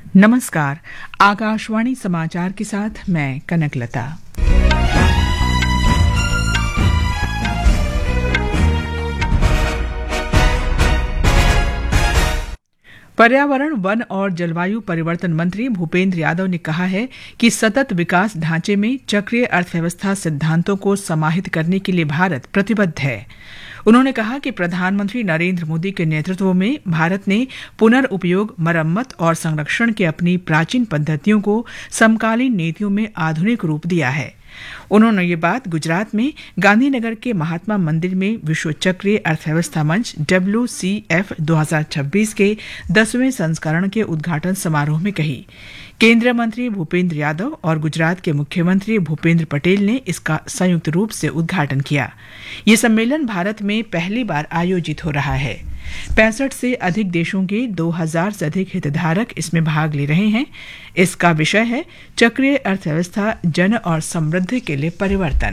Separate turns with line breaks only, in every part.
नमस्कार। आकाशवाणी समाचार के साथ मैं कनकलता। पर्यावरण, वन और जलवायु परिवर्तन मंत्री भूपेंद्र यादव ने कहा है कि सतत विकास ढांचे में चक्रीय अर्थव्यवस्था सिद्धांतों को समाहित करने के लिए भारत प्रतिबद्ध है। उन्होंने कहा कि प्रधानमंत्री नरेंद्र मोदी के नेतृत्व में भारत ने पुनर्उपयोग, मरम्मत और संरक्षण की अपनी प्राचीन पद्धतियों को समकालीन नीतियों में आधुनिक रूप दिया है। उन्होंने ये बात गुजरात में गांधीनगर के महात्मा मंदिर में विश्व चक्रीय अर्थव्यवस्था मंच WCF 2026 के 10वें संस्करण के उद्घाटन समारोह में कही। केंद्रीय मंत्री भूपेंद्र यादव और गुजरात के मुख्यमंत्री भूपेंद्र पटेल ने इसका संयुक्त रूप से उद्घाटन किया। ये सम्मेलन भारत में पहली बार आयोजित हो रहा है। 65 से अधिक देशों के 2000 से अधिक हितधारक इसमें भाग ले रहे हैं। इसका विषय है चक्रीय अर्थव्यवस्था, जन और समृद्धि के लिए परिवर्तन।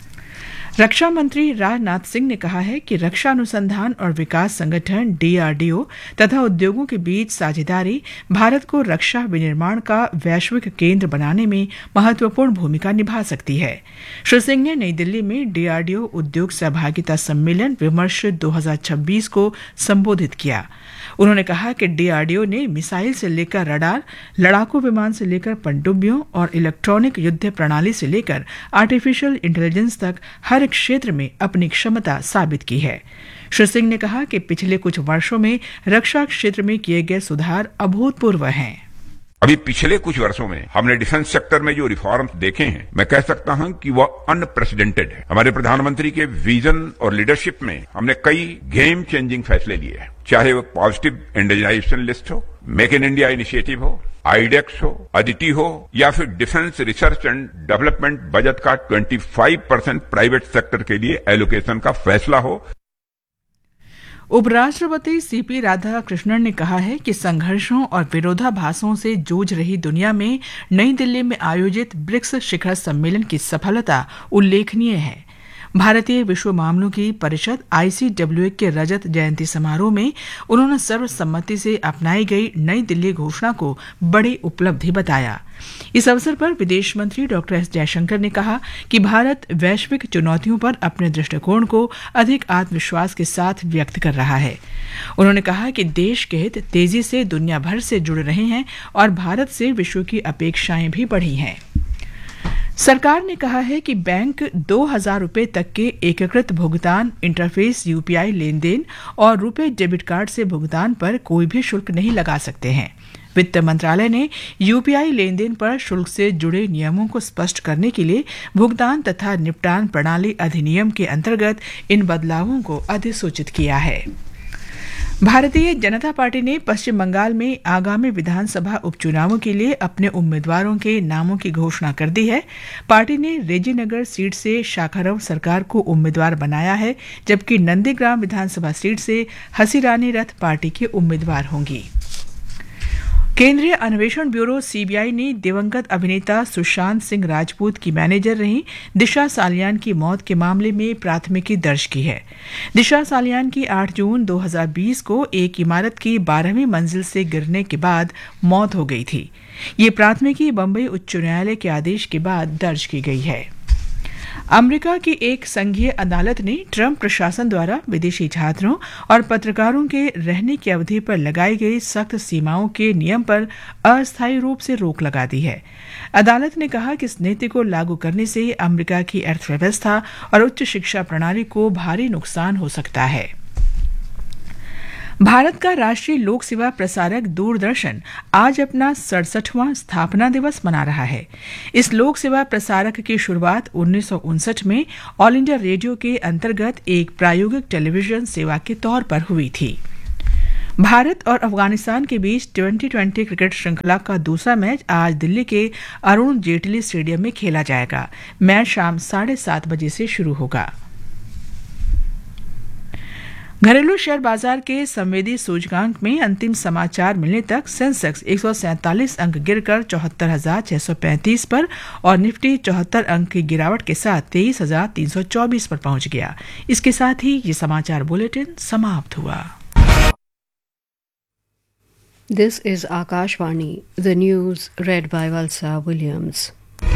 रक्षा मंत्री राजनाथ सिंह ने कहा है कि रक्षा अनुसंधान और विकास संगठन DRDO तथा उद्योगों के बीच साझेदारी भारत को रक्षा विनिर्माण का वैश्विक केंद्र बनाने में महत्वपूर्ण भूमिका निभा सकती है। श्री सिंह ने नई दिल्ली में DRDO उद्योग सहभागिता सम्मेलन विमर्श 2026 को संबोधित किया। उन्होंने कहा कि DRDO ने मिसाइल से लेकर रडार, लड़ाकू विमान से लेकर पनडुब्बियों और इलेक्ट्रॉनिक युद्ध प्रणाली से लेकर आर्टिफिशियल इंटेलिजेंस तक हर क्षेत्र में अपनी क्षमता साबित की है। श्री सिंह ने कहा कि पिछले कुछ वर्षों में रक्षा क्षेत्र में किए गए सुधार अभूतपूर्व हैं।
अभी पिछले कुछ वर्षों में हमने डिफेंस सेक्टर में जो रिफॉर्म्स देखे हैं, मैं कह सकता हूं कि वह अनप्रेसिडेंटेड है। हमारे प्रधानमंत्री के विजन और लीडरशिप में हमने कई गेम चेंजिंग फैसले लिए हैं, चाहे वो पॉजिटिव इंडिजिनाइजेशन लिस्ट हो, मेक इन इंडिया इनिशिएटिव हो, आईडेक्स हो, अदिति हो, या फिर defence research and development budget का 25% प्राइवेट सेक्टर के लिए एलोकेशन का फैसला हो।
उपराष्ट्रपति CP राधाकृष्णन ने कहा है कि संघर्षों और विरोधाभासों से जूझ रही दुनिया में नई दिल्ली में आयोजित ब्रिक्स शिखर सम्मेलन की सफलता उल्लेखनीय है। भारतीय विश्व मामलों की परिषद ICWA के रजत जयंती समारोह में उन्होंने सर्वसम्मति से अपनाई गई नई दिल्ली घोषणा को बड़ी उपलब्धि बताया। इस अवसर पर विदेश मंत्री डॉ S जयशंकर ने कहा कि भारत वैश्विक चुनौतियों पर अपने दृष्टिकोण को अधिक आत्मविश्वास के साथ व्यक्त कर रहा है। उन्होंने कहा कि देश के हित तेजी से दुनिया भर से जुड़ रहे हैं और भारत से विश्व की अपेक्षाएं भी बढ़ी हैं। सरकार ने कहा है कि बैंक 2000 रुपये तक के एकीकृत भुगतान इंटरफेस UPI लेन देन और रुपे डेबिट कार्ड से भुगतान पर कोई भी शुल्क नहीं लगा सकते हैं। वित्त मंत्रालय ने UPI लेन देन पर शुल्क से जुड़े नियमों को स्पष्ट करने के लिए भुगतान तथा निपटान प्रणाली अधिनियम के अंतर्गत इन बदलावों को अधिसूचित किया है। भारतीय जनता पार्टी ने पश्चिम बंगाल में आगामी विधानसभा उपचुनावों के लिए अपने उम्मीदवारों के नामों की घोषणा कर दी है। पार्टी ने रेजीनगर सीट से शाखारव सरकार को उम्मीदवार बनाया है, जबकि नंदीग्राम विधानसभा सीट से हसीरानी रथ पार्टी के उम्मीदवार होंगी। केंद्रीय अन्वेषण ब्यूरो CBI ने दिवंगत अभिनेता सुशांत सिंह राजपूत की मैनेजर रही दिशा सालियान की मौत के मामले में प्राथमिकी दर्ज की है। दिशा सालियान की 8 जून 2020 को एक इमारत की 12वीं मंजिल से गिरने के बाद मौत हो गई थी। ये प्राथमिकी बंबई उच्च न्यायालय के आदेश के बाद दर्ज की गई है। अमेरिका की एक संघीय अदालत ने ट्रंप प्रशासन द्वारा विदेशी छात्रों और पत्रकारों के रहने की अवधि पर लगाई गई सख्त सीमाओं के नियम पर अस्थायी रूप से रोक लगा दी है। अदालत ने कहा कि इस नीति को लागू करने से अमेरिका की अर्थव्यवस्था और उच्च शिक्षा प्रणाली को भारी नुकसान हो सकता है। भारत का राष्ट्रीय लोक सेवा प्रसारक दूरदर्शन आज अपना 67वां स्थापना दिवस मना रहा है। इस लोक सेवा प्रसारक की शुरुआत 1959 में ऑल इंडिया रेडियो के अंतर्गत एक प्रायोगिक टेलीविजन सेवा के तौर पर हुई थी। भारत और अफगानिस्तान के बीच 2020 क्रिकेट श्रृंखला का दूसरा मैच आज दिल्ली के अरुण जेटली स्टेडियम में खेला जाएगा। मैच शाम 7:30 बजे से शुरू होगा। घरेलू शेयर बाजार के संवेदी सूचकांक में अंतिम समाचार मिलने तक सेंसेक्स 147 अंक गिरकर 74,635 पर और निफ्टी 74 अंक की गिरावट के साथ 23,324 पर पहुंच गया। इसके साथ ही ये समाचार बुलेटिन समाप्त हुआ।
This is Akashvani, the news read by Valsa Williams.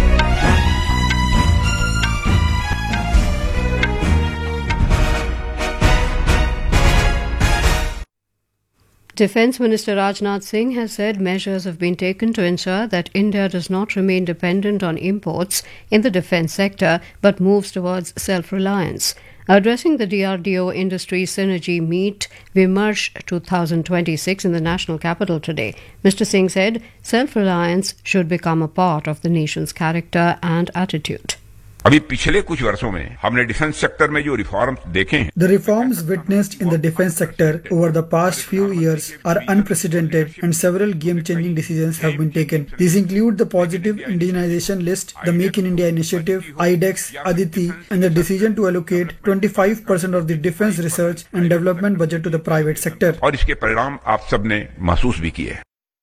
Defence Minister Rajnath Singh has said measures have been taken to ensure that India does not remain dependent on imports in the defence sector but moves towards self-reliance. Addressing the DRDO Industry Synergy Meet Vimarsh 2026 in the national capital today, Mr. Singh said self-reliance should become a part of the nation's character and attitude.
अभी पिछले कुछ वर्षों में हमने defence sector में जो reforms देखे हैं
The reforms witnessed in the defense sector over the past few years are unprecedented and several game-changing decisions have been taken. These include the positive indigenization list, the Make in India initiative, IDEX, Aditi, and the decision to allocate 25% of the defense research and development budget to the private sector.
और इसके परिणाम आप सबने महसूस भी किए हैं.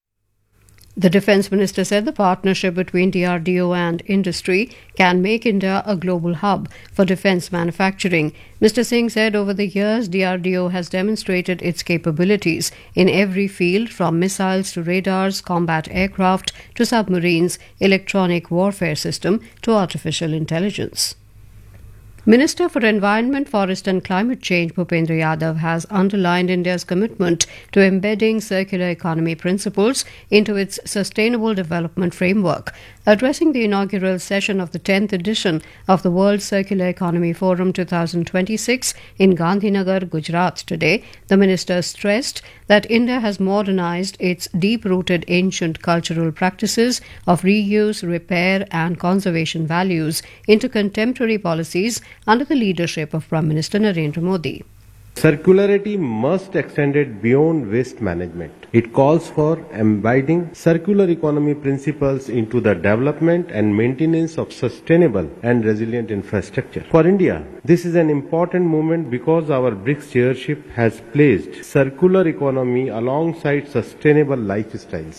The Defence Minister said the partnership between DRDO and industry can make India a global hub for defence manufacturing. Mr. Singh said over the years DRDO has demonstrated its capabilities in every field from missiles to radars, combat aircraft to submarines, electronic warfare system to artificial intelligence. Minister for Environment, Forest and Climate Change Bhupendra Yadav has underlined India's commitment to embedding circular economy principles into its sustainable development framework. Addressing the inaugural session of the 10th edition of the World Circular Economy Forum 2026 in Gandhinagar, Gujarat today, the minister stressed that India has modernized its deep-rooted ancient cultural practices of reuse, repair and conservation values into contemporary policies under the leadership of Prime Minister Narendra Modi.
Circularity must extend it beyond waste management. It calls for embedding circular economy principles into the development and maintenance of sustainable and resilient infrastructure. For India, this is an important moment because our BRICS chairship has placed circular economy alongside sustainable lifestyles.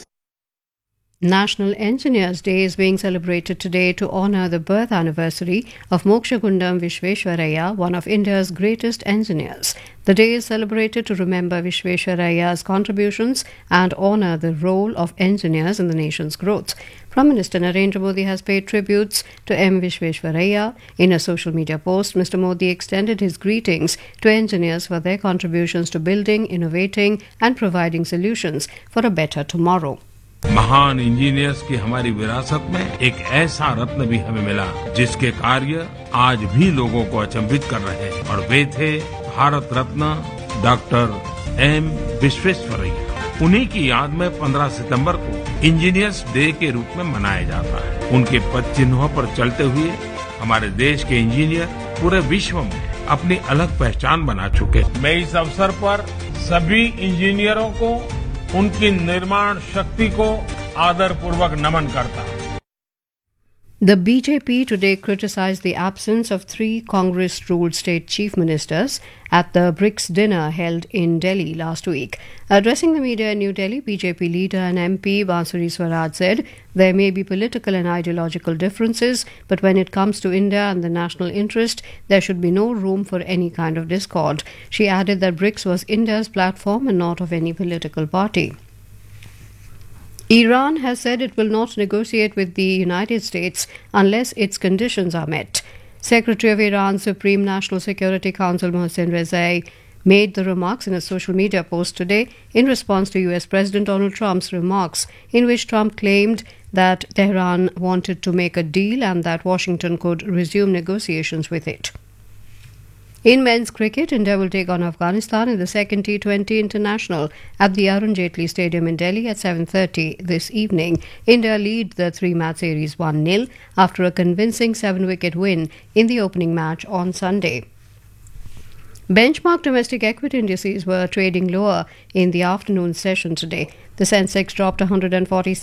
National Engineers Day is being celebrated today to honour the birth anniversary of Mokshagundam Vishveshwaraya, one of India's greatest engineers. The day is celebrated to remember Vishveshwaraya's contributions and honour the role of engineers in the nation's growth. Prime Minister Narendra Modi has paid tributes to M. Vishveshwaraya. In a social media post, Mr. Modi extended his greetings to engineers for their contributions to building, innovating and providing solutions for a better tomorrow.
महान engineers की हमारी विरासत में एक ऐसा रत्न भी हमें मिला जिसके कार्य आज भी लोगों को अचंभित कर रहे हैं और वे थे भारत रत्न डॉक्टर एम विश्वेश्वरैया। उन्हीं की याद में 15 सितंबर को इंजीनियर्स डे के रूप में मनाया जाता है। उनके पद चिन्हों पर चलते हुए हमारे देश के इंजीनियर पूरे विश्व में अपनी अलग पहचान बना चुके हैं। मैं इस अवसर पर सभी इंजीनियरों को उनकी निर्माण शक्ति को आदरपूर्वक नमन करता हूं।
The BJP today criticised the absence of 3 Congress-ruled state chief ministers at the BRICS dinner held in Delhi last week. Addressing the media in New Delhi, BJP leader and MP Bansuri Swaraj said there may be political and ideological differences, but when it comes to India and the national interest, there should be no room for any kind of discord. She added that BRICS was India's platform and not of any political party. Iran has said it will not negotiate with the United States unless its conditions are met. Secretary of Iran's Supreme National Security Council Mohsen Rezai made the remarks in a social media post today in response to US President Donald Trump's remarks, in which Trump claimed that Tehran wanted to make a deal and that Washington could resume negotiations with it. In men's cricket, India will take on Afghanistan in the second T20 International at the Arun Jaitley Stadium in Delhi at 7:30 this evening. India lead the 3-match series 1-0 after a convincing 7-wicket win in the opening match on Sunday. Benchmark domestic equity indices were trading lower in the afternoon session today. The Sensex dropped 146